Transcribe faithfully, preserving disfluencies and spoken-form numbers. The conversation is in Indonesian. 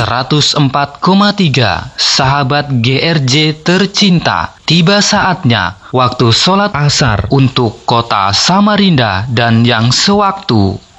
seratus empat koma tiga sahabat G R J tercinta, tiba saatnya waktu sholat asar untuk kota Samarinda dan yang sewaktu.